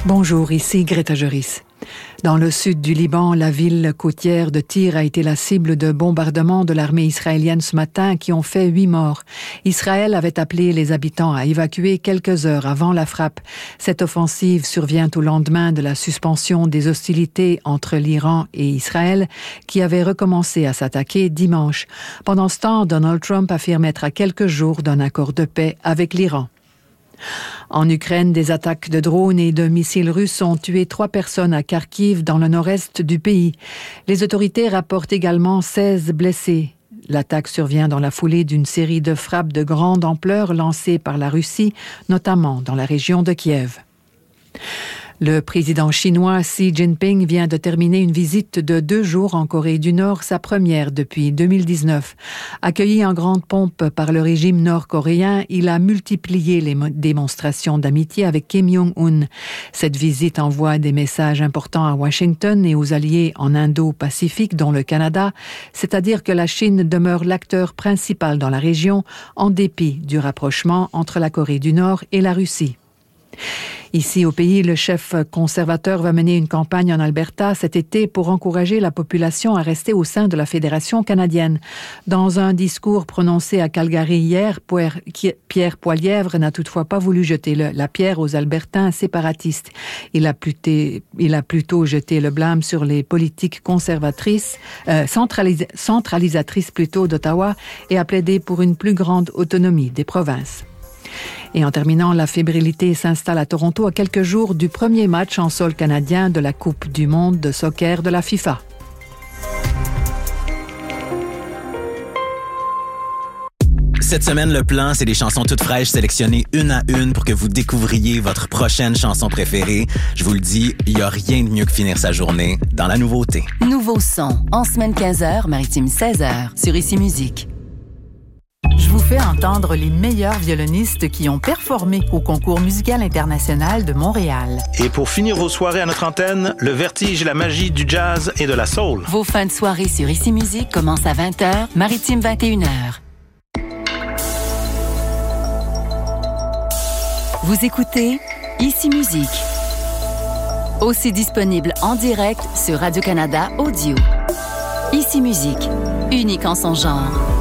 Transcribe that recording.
Bonjour, ici Greta Joris. Dans le sud du Liban, la ville côtière de Tyr a été la cible de bombardements de l'armée israélienne ce matin qui ont fait 8 morts. Israël avait appelé les habitants à évacuer quelques heures avant la frappe. Cette offensive survient au lendemain de la suspension des hostilités entre l'Iran et Israël qui avaient recommencé à s'attaquer dimanche. Pendant ce temps, Donald Trump affirme être à quelques jours d'un accord de paix avec l'Iran. En Ukraine, des attaques de drones et de missiles russes ont tué 3 personnes à Kharkiv, dans le nord-est du pays. Les autorités rapportent également 16 blessés. L'attaque survient dans la foulée d'une série de frappes de grande ampleur lancées par la Russie, notamment dans la région de Kiev. Le président chinois Xi Jinping vient de terminer une visite de 2 jours en Corée du Nord, sa première depuis 2019. Accueilli en grande pompe par le régime nord-coréen, il a multiplié les démonstrations d'amitié avec Kim Jong-un. Cette visite envoie des messages importants à Washington et aux alliés en Indo-Pacifique, dont le Canada, c'est-à-dire que la Chine demeure l'acteur principal dans la région, en dépit du rapprochement entre la Corée du Nord et la Russie. Ici au pays, le chef conservateur va mener une campagne en Alberta cet été pour encourager la population à rester au sein de la Fédération canadienne. Dans un discours prononcé à Calgary hier, Pierre Poilievre n'a toutefois pas voulu jeter la pierre aux Albertains séparatistes. Il a plutôt jeté le blâme sur les politiques conservatrices, centralisatrices plutôt d'Ottawa, et a plaidé pour une plus grande autonomie des provinces. Et en terminant, la fébrilité s'installe à Toronto à quelques jours du premier match en sol canadien de la Coupe du monde de soccer de la FIFA. Cette semaine, le plan, c'est des chansons toutes fraîches sélectionnées une à une pour que vous découvriez votre prochaine chanson préférée. Je vous le dis, il n'y a rien de mieux que finir sa journée dans la nouveauté. Nouveau son, en semaine 15h, maritime 16h, sur Ici Musique. Je vous fais entendre les meilleurs violonistes qui ont performé au Concours musical international de Montréal. Et pour finir vos soirées à notre antenne, le vertige et la magie du jazz et de la soul. Vos fins de soirée sur Ici Musique commencent à 20h, maritime 21h. Vous écoutez Ici Musique. Aussi disponible en direct sur Radio-Canada Audio. Ici Musique, unique en son genre.